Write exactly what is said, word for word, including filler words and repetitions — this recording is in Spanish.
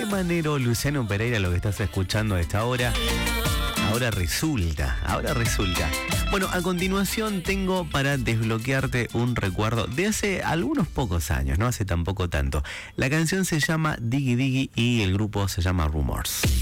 Manero, Luciano Pereira, lo que estás escuchando a esta hora. Ahora resulta, ahora resulta. Bueno, a continuación tengo para desbloquearte un recuerdo de hace algunos pocos años, no hace tampoco tanto. La canción se llama Diggy Diggy y el grupo se llama Rumors.